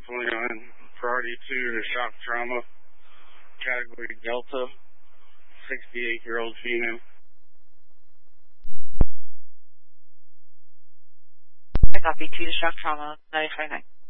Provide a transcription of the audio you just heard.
29, priority 2 to shock trauma, category Delta, 68-year-old female. I copy 2 to shock trauma, 959.